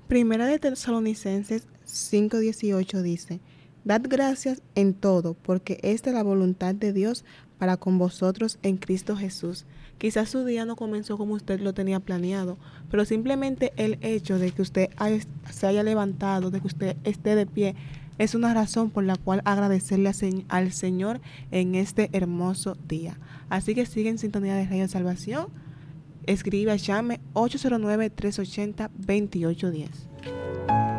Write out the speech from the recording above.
Primera de Tesalonicenses 5:18 dice: Dad gracias en todo, porque esta es la voluntad de Dios para con vosotros en Cristo Jesús. Quizás su día no comenzó como usted lo tenía planeado, pero simplemente el hecho de que se haya levantado, de que usted esté de pie, es una razón por la cual agradecerle al Señor en este hermoso día. Así que sigue en sintonía de Radio Salvación. Escriba, llame 809-380-2810.